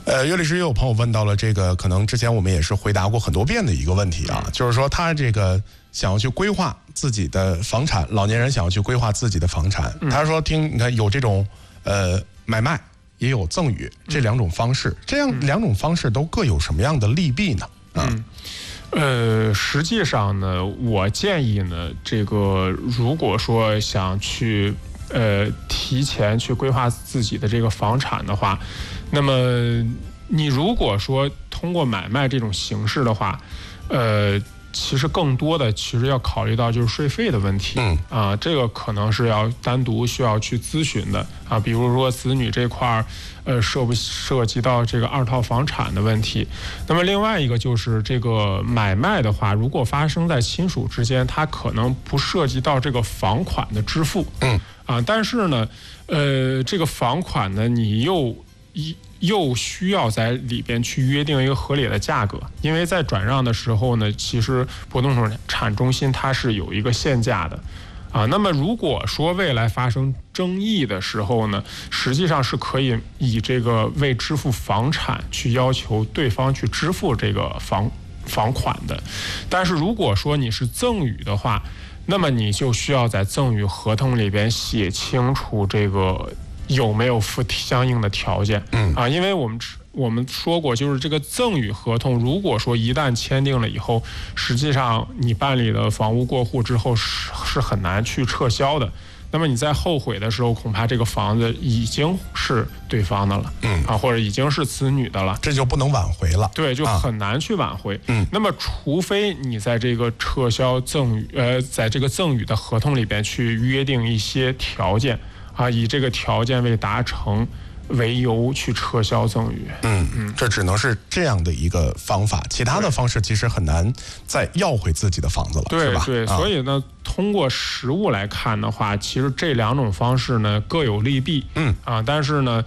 岳律师，也有朋友问到了这个，可能之前我们也是回答过很多遍的一个问题啊，就是说他这个想要去规划自己的房产，老年人想要去规划自己的房产，他说你看有这种买卖，也有赠与这两种方式，这样两种方式都各有什么样的利弊呢？ 实际上呢，我建议呢，这个如果说想去提前去规划自己的这个房产的话，那么你如果说通过买卖这种形式的话，其实更多的其实要考虑到就是税费的问题，这个可能是要单独需要去咨询的啊，比如说子女这块涉不涉及到这个2套房产的问题。那么另外一个就是这个买卖的话，如果发生在亲属之间，它可能不涉及到这个房款的支付，但是呢，这个房款呢，你又需要在里边去约定一个合理的价格，因为在转让的时候呢，其实不动产中心它是有一个限价的，那么如果说未来发生争议的时候呢，实际上是可以以这个为支付房产去要求对方去支付这个房款的，但是如果说你是赠与的话，那么你就需要在赠与合同里边写清楚这个有没有附相应的条件，因为我们说过，就是这个赠与合同，如果说一旦签订了以后，实际上你办理了房屋过户之后是很难去撤销的。那么你在后悔的时候，恐怕这个房子已经是对方的了，或者已经是子女的了， 这就不能挽回了。 对，就很难去挽回。那么除非你在这个撤销赠与，在这个赠与的合同里边去约定一些条件，以这个条件未达成为由去撤销赠与。 这只能是这样的一个方法，其他的方式其实很难再要回自己的房子了，是吧？ 对，所以呢，通过实物来看的话，其实这两种方式呢各有利弊，但是呢，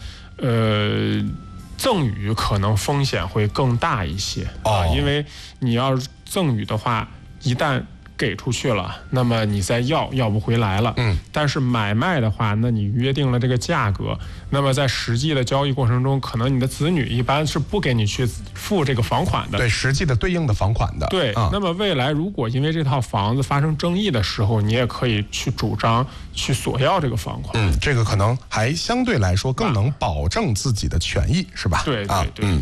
赠与可能风险会更大一些，因为你要赠与的话，一旦给出去了，那么你再要不回来了。但是买卖的话，那你约定了这个价格，那么在实际的交易过程中，可能你的子女一般是不给你去付这个房款的， 对，实际的对应的房款的。 对，那么未来如果因为这套房子发生争议的时候，你也可以去主张去索要这个房款。 这个可能还相对来说更能保证自己的权益，是吧？ 对。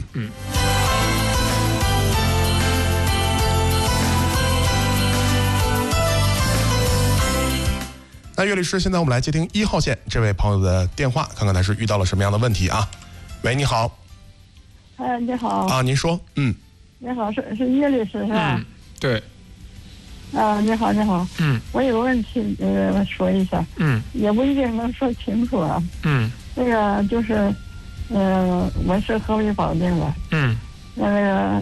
那岳律师，现在我们来接听1号线这位朋友的电话，看看他是遇到了什么样的问题啊？喂，你好。 你好。 您说。 你好，是岳律师是吧？ 对。 你好。我有个问题，说一下。也不一定能说清楚啊。那个就是，我是河北保定的。那个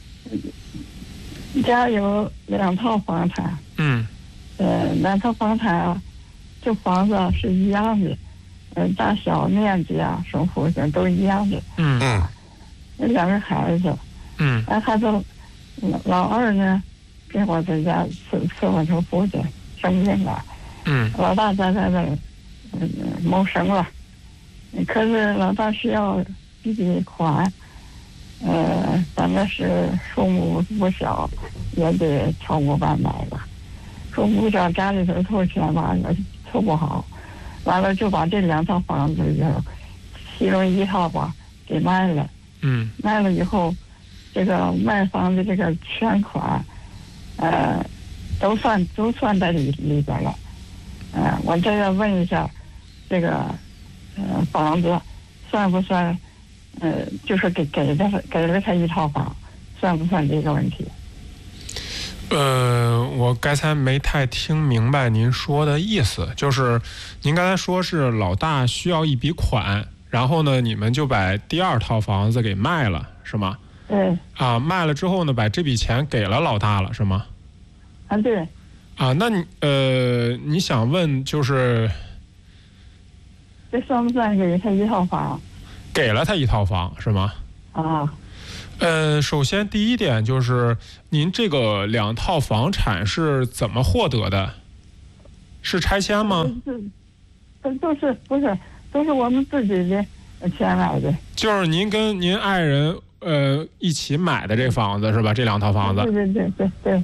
家有2套房产。2套房产啊。这房子是一样的，大小面积啊，什么户型都一样的。有2个孩子。孩子老二呢，跟我在家伺候成父亲，生病了。老大在那谋生了。可是老大需要一笔款，咱们是父母不小，也得超过500了。父母不小，家里头凑钱吧，也凑不好，完了就把这2套房子其中1套吧给卖了。卖了以后，这个卖房的这个全款，都算在里边了。我这要问一下，这个房子算不算？就是给了他1套房，算不算这个问题？ 我刚才没太听明白您说的意思，就是您刚才说是老大需要一笔款，然后呢，你们就把第2套房子给卖了，是吗？ 对。 卖了之后呢，把这笔钱给了老大了，是吗？ 对。 那你想问就是， 这算不算给他1套房？ 给了他1套房，是吗？首先第一点就是您这个2套房产是怎么获得的？是拆迁吗？ 都是我们自己的钱买的。 就是您跟您爱人一起买的这房子是吧？这2套房子。 对对对对对。